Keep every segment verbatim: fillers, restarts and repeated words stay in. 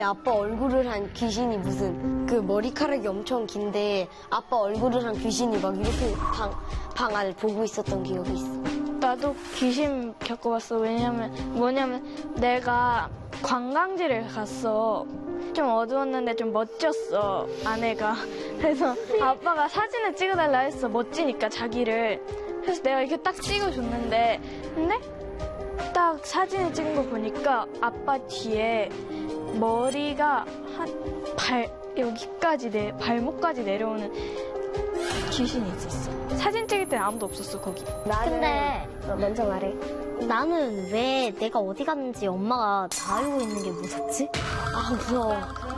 아빠 얼굴을 한 귀신이 무슨 그 머리카락이 엄청 긴데 아빠 얼굴을 한 귀신이 막 이렇게 방, 방 안을 보고 있었던 기억이 있어. 나도 귀신 겪어봤어. 왜냐면 뭐냐면 내가 관광지를 갔어. 좀 어두웠는데 좀 멋졌어, 아내가. 그래서 아빠가 사진을 찍어달라 했어. 멋지니까 자기를. 그래서 내가 이렇게 딱 찍어줬는데 근데 딱 사진을 찍은 거 보니까 아빠 뒤에 머리가 한 발 여기까지 내 발목까지 내려오는 귀신이 있었어. 사진 찍을 때는 아무도 없었어 거기. 근데 어, 먼저 말해. 나는 왜 내가 어디 갔는지 엄마가 다 알고 있는 게 무섭지? 아 무서워.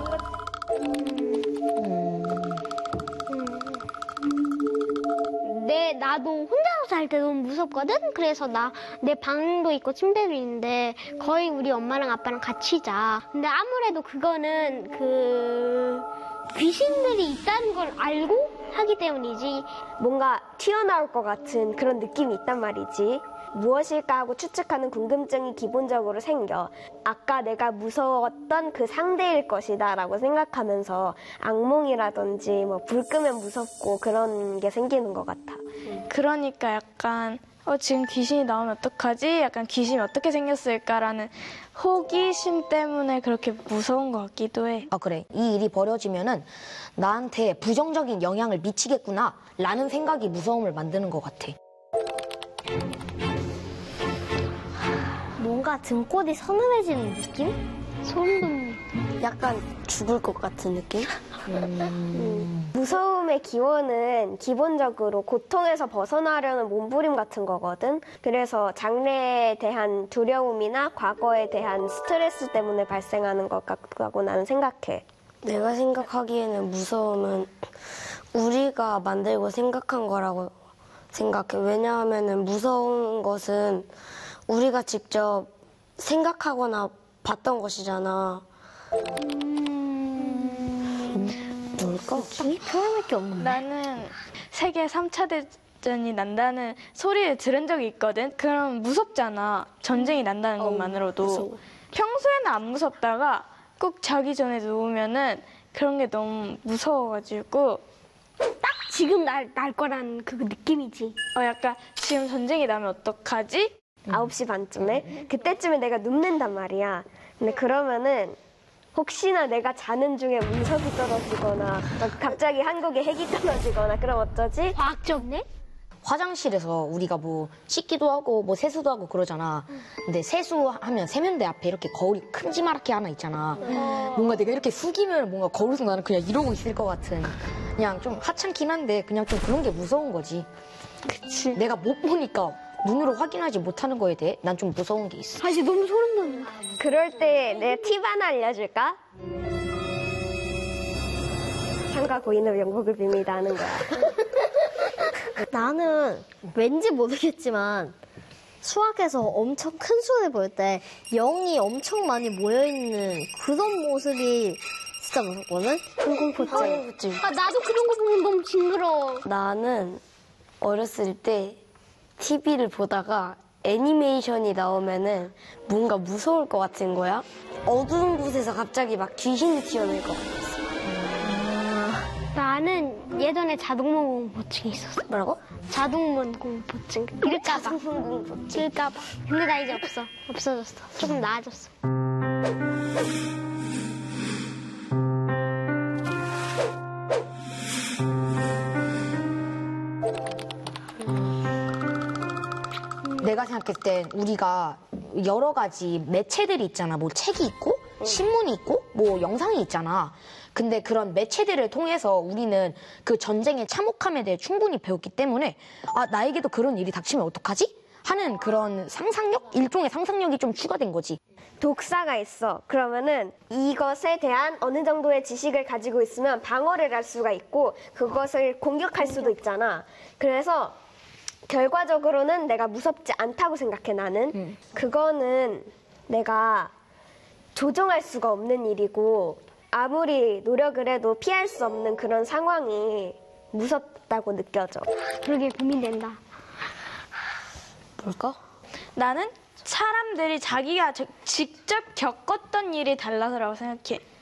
내 나도 혼자서 잘 때 너무 무섭거든. 그래서 나 내 방도 있고 침대도 있는데 거의 우리 엄마랑 아빠랑 같이 자. 근데 아무래도 그거는 그 귀신들이 있다는 걸 알고 하기 때문이지. 뭔가 튀어나올 것 같은 그런 느낌이 있단 말이지. 무엇일까 하고 추측하는 궁금증이 기본적으로 생겨. 아까 내가 무서웠던 그 상대일 것이다 라고 생각하면서 악몽이라든지 뭐 불 끄면 무섭고 그런 게 생기는 것 같아. 그러니까 약간 어, 지금 귀신이 나오면 어떡하지? 약간 귀신이 어떻게 생겼을까라는 호기심 때문에 그렇게 무서운 것 같기도 해. 아 그래, 이 일이 벌어지면은 나한테 부정적인 영향을 미치겠구나 라는 생각이 무서움을 만드는 것 같아. 뭔가 등골이 서늘해지는 느낌? 소름 돋는. 약간 죽을 것 같은 느낌? 음. 무서움의 기원은 기본적으로 고통에서 벗어나려는 몸부림 같은 거거든. 그래서 장래에 대한 두려움이나 과거에 대한 스트레스 때문에 발생하는 것 같다고 나는 생각해. 내가 생각하기에는 무서움은 우리가 만들고 생각한 거라고 생각해. 왜냐하면 무서운 것은 우리가 직접 생각하거나 봤던 것이잖아. 음... 뭘까? 이 표현할 게 없는데. 나는 세계 삼 차 대전이 난다는 소리를 들은 적이 있거든. 그럼 무섭잖아. 전쟁이 난다는 것만으로도. 무서워. 평소에는 안 무섭다가 꼭 자기 전에 누우면은 그런 게 너무 무서워가지고 딱 지금 날, 날 거란 그 느낌이지. 어 약간 지금 전쟁이 나면 어떡하지? 아홉 시 반쯤에 그때쯤에 내가 눕는단 말이야. 근데 그러면은 혹시나 내가 자는 중에 운석이 떨어지거나 갑자기 한국에 핵이 떨어지거나 그럼 어쩌지? 과학적네? 화장실에서 우리가 뭐 씻기도 하고 뭐 세수도 하고 그러잖아. 근데 세수하면 세면대 앞에 이렇게 거울이 큼지막하게 하나 있잖아. 뭔가 내가 이렇게 숙이면 뭔가 거울에서 나는 그냥 이러고 있을 것 같은. 그냥 좀 하찮긴 한데 그냥 좀 그런 게 무서운 거지. 그치. 내가 못 보니까 눈으로 확인하지 못하는 거에 대해 난 좀 무서운 게 있어. 아, 이제 너무 소름 돋는다. 그럴 때 내가 팁 하나 알려줄까? 창과 고인의 영국을 빕니다 하는 거야. 나는 왠지 모르겠지만 수학에서 엄청 큰 수를 볼 때 영이 엄청 많이 모여있는 그런 모습이 진짜 무섭거든? 항공포증. 아, 나도 그런 거 보면 너무 징그러워. 나는 어렸을 때 티비를 보다가 애니메이션이 나오면은 뭔가 무서울 것 같은 거야. 어두운 곳에서 갑자기 막 귀신이 튀어나올 것 같았어. 나는 예전에 자동문 공포증이 있었어. 뭐라고? 자동문 공포증. 이럴까봐. 자동문 공포증. 이럴까봐. 근데 나 이제 없어. 없어졌어. 조금 나아졌어. 내가 생각했을 땐 우리가 여러 가지 매체들이 있잖아. 뭐 책이 있고 신문이 있고 뭐 영상이 있잖아. 근데 그런 매체들을 통해서 우리는 그 전쟁의 참혹함에 대해 충분히 배웠기 때문에 아 나에게도 그런 일이 닥치면 어떡하지? 하는 그런 상상력? 일종의 상상력이 좀 추가된 거지. 독사가 있어. 그러면은 이것에 대한 어느 정도의 지식을 가지고 있으면 방어를 할 수가 있고 그것을 공격할 수도 있잖아. 그래서 결과적으로는 내가 무섭지 않다고 생각해, 나는. 음. 그거는 내가 조정할 수가 없는 일이고 아무리 노력을 해도 피할 수 없는 그런 상황이 무섭다고 느껴져. 그러게 고민된다. 뭘까? 나는 사람들이 자기가 저- 직접 겪었던 일이 달라서라고 생각해.